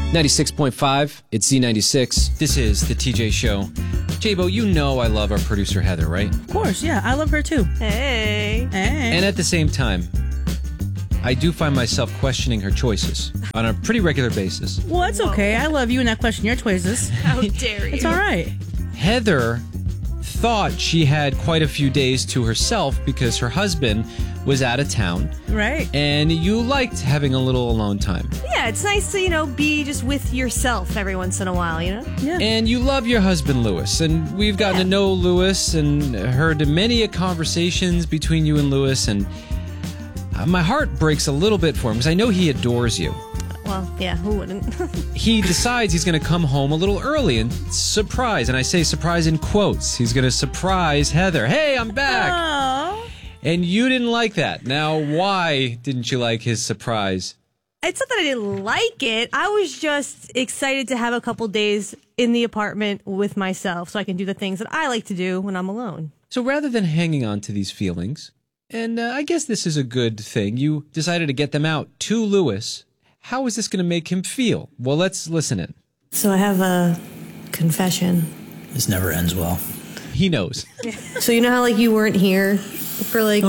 96.5, it's Z96. This is the TJ Show. J-Bo, you know I love our producer Heather, right? Of course, yeah. I love her too. Hey. And at the same time, I do find myself questioning her choices on a pretty regular basis. Well, it's okay. I love you and I question your choices. How dare you? It's all right. Heather thought she had quite a few days to herself because her husband was out of town. Right. And you liked having a little alone time. Yeah, it's nice to, be just with yourself every once in a while, Yeah. And you love your husband, Lewis. And we've gotten to know Lewis and heard many conversations between you and Lewis. And my heart breaks a little bit for him because I know he adores you. Well, yeah, who wouldn't? He decides he's going to come home a little early and surprise. And I say surprise in quotes. He's going to surprise Heather. Hey, I'm back. Aww. And you didn't like that. Now, why didn't you like his surprise? It's not that I didn't like it. I was just excited to have a couple days in the apartment with myself so I can do the things that I like to do when I'm alone. So rather than hanging on to these feelings, and I guess this is a good thing, you decided to get them out to Lewis. How is this going to make him feel? Well, let's listen in. So I have a confession. This never ends well. He knows. So you know how you weren't here for a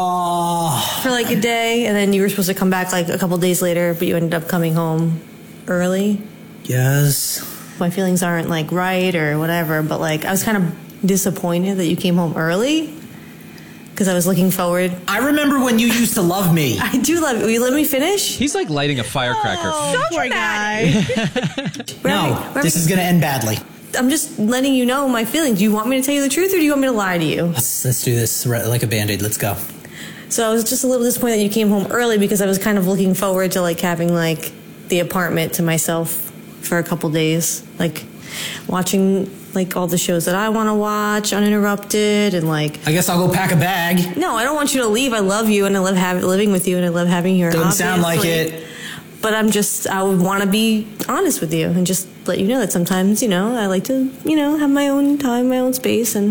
day, and then you were supposed to come back a couple days later, but you ended up coming home early? Yes. My feelings aren't right or whatever, but I was kind of disappointed that you came home early because I was looking forward. I remember when you used to love me. I do love you. Will you let me finish? He's like lighting a firecracker. So Poor guy. No, this is going to end badly. I'm just letting you know my feelings. Do you want me to tell you the truth or do you want me to lie to you? Let's do this like a Band-Aid. Let's go. So I was just a little disappointed that you came home early because I was kind of looking forward to having the apartment to myself for a couple days. Watching all the shows that I want to watch uninterrupted and I guess I'll go pack a bag. No, I don't want you to leave. I love you and I love living with you and I love having you here. Doesn't sound like it. But I would want to be honest with you and just let you know that sometimes, I like to, have my own time, my own space. And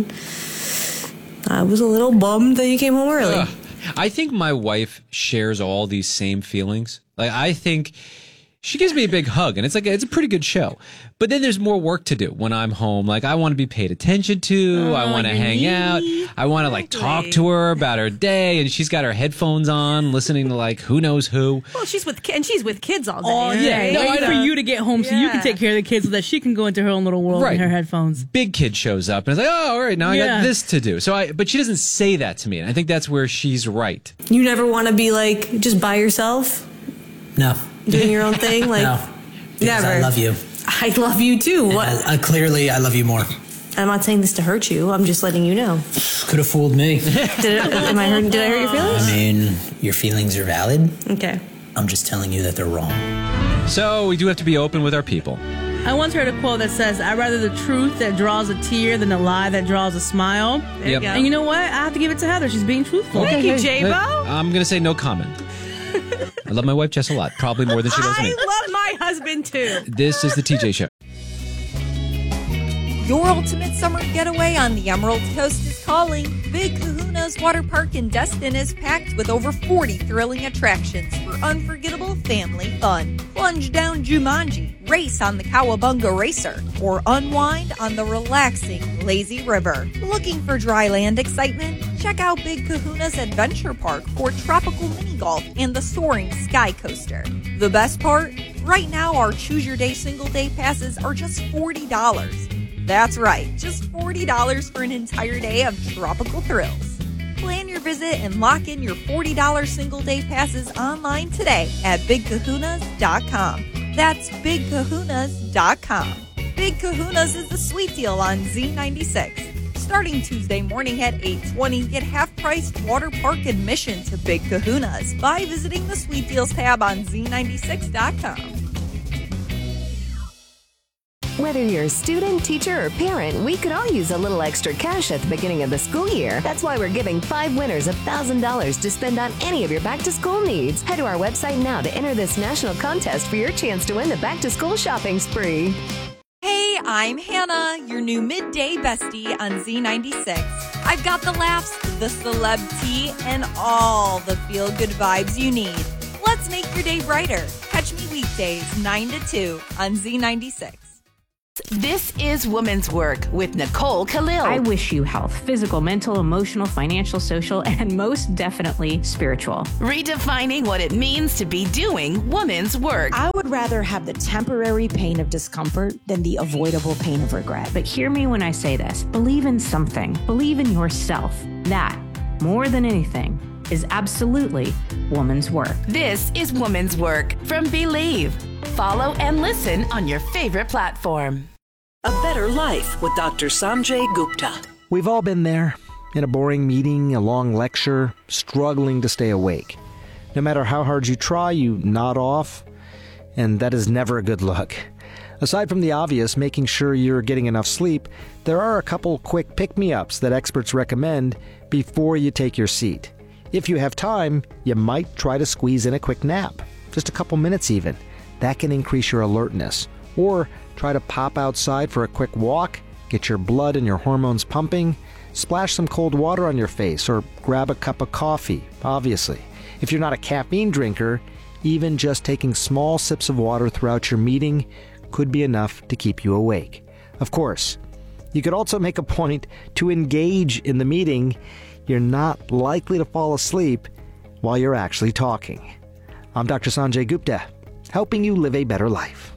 I was a little bummed that you came home early. I think my wife shares all these same feelings. I think she gives me a big hug, and it's a pretty good show. But then there's more work to do when I'm home. I want to be paid attention to. I want to hang out. I want to talk to her about her day, and she's got her headphones on, listening to who knows who. Well, she's with kids all day. Oh, yeah. Right? No, I Wait know. for you to get home so you can take care of the kids so that she can go into her own little world in her headphones. Big kid shows up, and it's oh, all right, now I got this to do. But she doesn't say that to me, and I think that's where she's right. You never want to be just by yourself? No. Doing your own thing? No. Because never. I love you. I love you too. What? Clearly, I love you more. I'm not saying this to hurt you. I'm just letting you know. Could have fooled me. Did I hurt your feelings? I mean, your feelings are valid. Okay. I'm just telling you that they're wrong. So we do have to be open with our people. I once heard a quote that says, I'd rather the truth that draws a tear than the lie that draws a smile. There you go. And you know what? I have to give it to Heather. She's being truthful. Thank you, J-Bo. I'm going to say no comment. I love my wife Jess a lot, probably more than she loves me. I love my husband too. This is the TJ Show. Your ultimate summer getaway on the Emerald Coast is calling. Big Kahuna's Water Park in Destin is packed with over 40 thrilling attractions for unforgettable family fun. Plunge down Jumanji, race on the Cowabunga Racer, or unwind on the relaxing Lazy River. Looking for dry land excitement? Check out Big Kahuna's Adventure Park for tropical mini golf and the soaring Sky Coaster. The best part? Right now, our Choose Your Day single day passes are just $40. That's right, just $40 for an entire day of tropical thrills. Plan your visit and lock in your $40 single day passes online today at BigKahunas.com. That's BigKahunas.com. Big Kahunas is the sweet deal on Z96. Starting Tuesday morning at 8:20, get half-priced water park admission to Big Kahunas by visiting the Sweet Deals tab on Z96.com. Whether you're a student, teacher, or parent, we could all use a little extra cash at the beginning of the school year. That's why we're giving 5 winners $1,000 to spend on any of your back-to-school needs. Head to our website now to enter this national contest for your chance to win the back-to-school shopping spree. Hey, I'm Hannah, your new midday bestie on Z96. I've got the laughs, the celeb tea, and all the feel-good vibes you need. Let's make your day brighter. Catch me weekdays weekdays 9 to 2 on Z96. This is Woman's Work with Nicole Khalil. I wish you health, physical, mental, emotional, financial, social, and most definitely spiritual. Redefining what it means to be doing woman's work. I would rather have the temporary pain of discomfort than the avoidable pain of regret. But hear me when I say this. Believe in something. Believe in yourself. That, more than anything, is absolutely woman's work. This is Woman's Work from Believe. Follow and listen on your favorite platform. A Better Life with Dr. Sanjay Gupta. We've all been there, in a boring meeting, a long lecture, struggling to stay awake. No matter how hard you try, you nod off, and that is never a good look. Aside from the obvious, making sure you're getting enough sleep, there are a couple quick pick-me-ups that experts recommend before you take your seat. If you have time, you might try to squeeze in a quick nap, just a couple minutes even. That can increase your alertness. Or try to pop outside for a quick walk, get your blood and your hormones pumping, splash some cold water on your face, or grab a cup of coffee, obviously. If you're not a caffeine drinker, even just taking small sips of water throughout your meeting could be enough to keep you awake. Of course, you could also make a point to engage in the meeting. You're not likely to fall asleep while you're actually talking. I'm Dr. Sanjay Gupta, helping you live a better life.